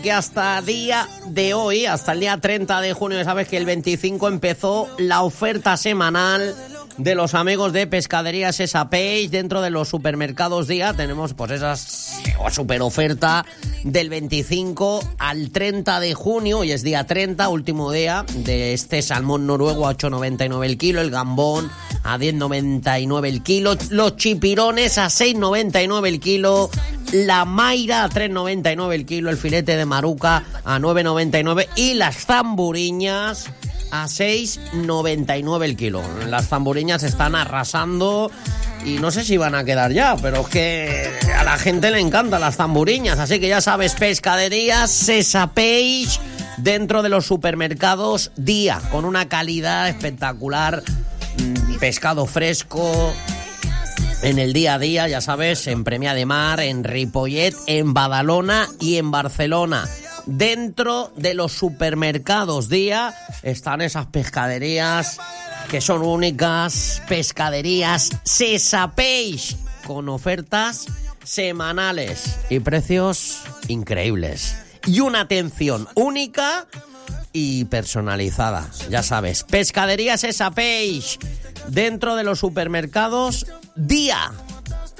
Que hasta día de hoy, hasta el día 30 de junio, sabes que el 25 empezó la oferta semanal de los amigos de Pescaderías Esa Peix. Dentro de los supermercados Día tenemos pues esas super oferta del 25 al 30 de junio. Hoy es día 30, último día de este salmón noruego a 8,99 el kilo, el gambón a 10,99 el kilo, los chipirones a 6,99 el kilo, la maira a 3,99 el kilo, el filete de maruca a 9,99 y las zamburiñas a 6,99 el kilo. Las zamburiñas están arrasando y no sé si van a quedar ya, pero es que a la gente le encantan las zamburiñas, así que ya sabes, Pescaderías Esa Peix dentro de los supermercados Día, con una calidad espectacular, pescado fresco en el día a día, ya sabes, en Premià de Mar, en Ripollet, en Badalona y en Barcelona. Dentro de los supermercados Día están esas pescaderías que son únicas, Pescaderías Esa Peix, con ofertas semanales y precios increíbles. Y una atención única y personalizada, ya sabes, Pescaderías Esa Peix dentro de los supermercados Día.